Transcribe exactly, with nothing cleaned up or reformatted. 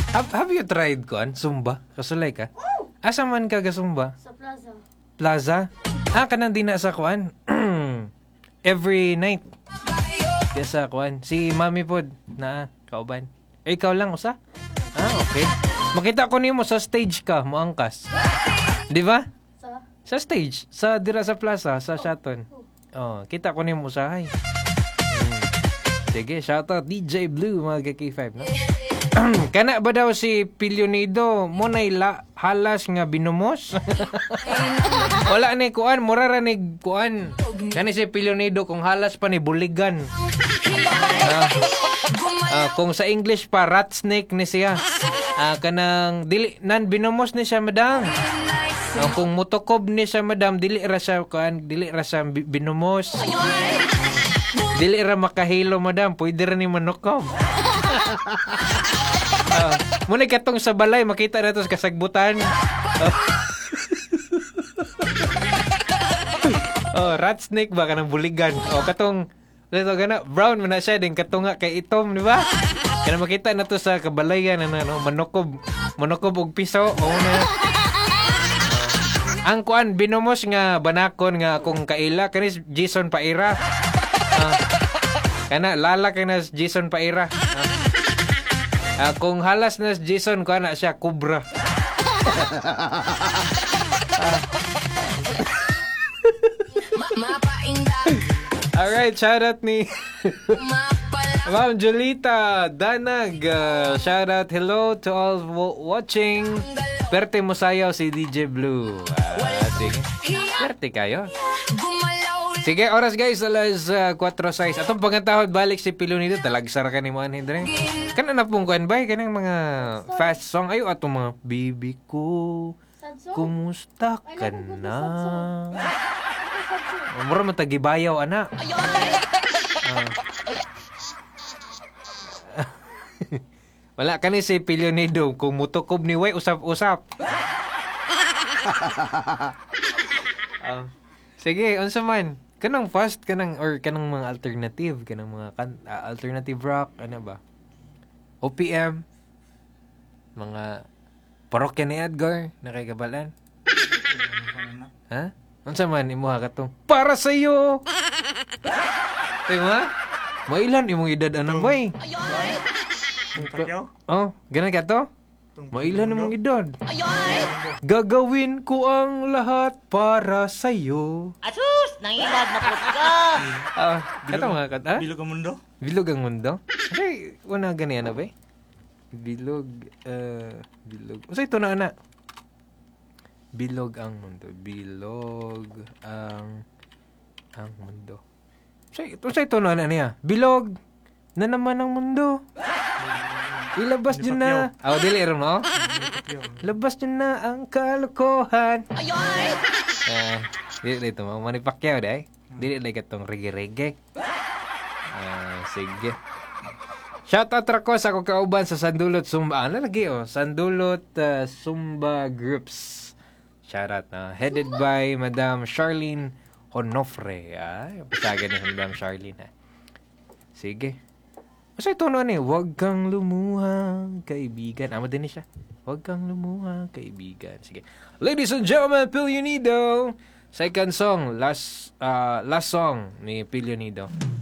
Have, have you tried kuan Zumba? Kasulay ka? Asa man ka ga Zumba? Sa plaza. Plaza? Ah, kanang di na sa kuan. Every night. Kaya sa kuan. Si Mami pod na kauban. Eh, ikaw lang usa? Ah, okay. Makita ko nimo sa stage ka, moangkas. Di ba? Sa? Sa stage, sa dira sa plaza, sa Shaton. Oh, kita ko nimo sa hay. Hmm. Sige, shoutout D J Blue mga K five, no? Kana ba daw si Pilyonido mo nay la halas nga binumos? Wala ni kuan, mura ra ni kuan. Kani si Pilyonido kung halas pa ni buligan. Uh, uh, kung sa English pa rat snake ni siya. Uh, kanang dili nan binumos ni siya madam. Uh, kung mutokob ni siya madam dili ra siya kuan, dili ra siya binumos. Dili ra makahilo madam, pwede ra ni manukob. Uh, muna katong sa balay makita na to sa kasagbutan. Uh, oh, rat snake ba kanang buligan? Oh, katong dito gana brown man na siya din katunga kay itom, di ba? Kana makita na to sa kabalayan na no, manukob, manukob og piso. Oh, na. Uh, ang kuan binumos nga banakon nga akong kaila kanis Jason Paira. Uh, kana lala kay na Jason Paira. Uh, Uh, kung halas na Jason ko na siya kubra. uh. Alright, shoutout ni Ma'am Jolita Danag. Uh, shoutout, hello to all w- watching. Perte mo sayaw si D J Blue. Uh, sige. Perte kayo. Sige, oras guys, alas uh, four six. Atong pagkatahod balik si Pilyonido, talagsara ka ni mga hindre. Kana na pong kuhan ba? Kanang mga fast song. Ayo, atong mga baby ko, kumusta ka na? Mura mo tagibayaw, anak. Uh. Wala ka ni si Pilyonido, kung mutukob ni Way, usap-usap. uh. Sige, unsa man? Kanang fast, kanang, or kanang mga alternative, kanang mga kan, uh, alternative rock, ano ba? O P M, mga parokya ni Edgar, nakikabalan. Ha? Unsa man, imuha ka tong, para sa'yo! Diba? Mailan imong edad anang bay? Oh, ganun ka to? Mailan namang edad? Gagawin ko ang lahat para sa'yo. Asus! Nangilad na po ka! Ah, ito mga kat, ha? Bilog ang mundo? Bilog ang mundo? Ay, wala ganyan na ba eh? Bilog, uh, bilog. O ito na, anak? Bilog ang mundo. Bilog ang, ang mundo. So, ito, ito na, anak niya. Bilog na naman ang mundo. Ilabas nyo na. Oh, dili rin mo. Labas nyo na ang kalokohan. Uh, dili dito mo. Manipakyaw dahi. Dili like itong reggae-reggae. Uh, sige. Shoutout ra ko sa akong kauban sa Sandulot Zumba. Ano lagi oh? Sandulot uh, Zumba Groups. Shoutout na. Uh, headed by Madam Charlene Honofre. Ay, pasagan ni Madam Charlene. Ha? Sige. Kasi ito na eh, huwag kang lumuha, kaibigan. Ama din siya. Huwag kang lumuha, kaibigan. Sige. Ladies and gentlemen, Pilyonido. Second song, last uh, last song ni Pilyonido.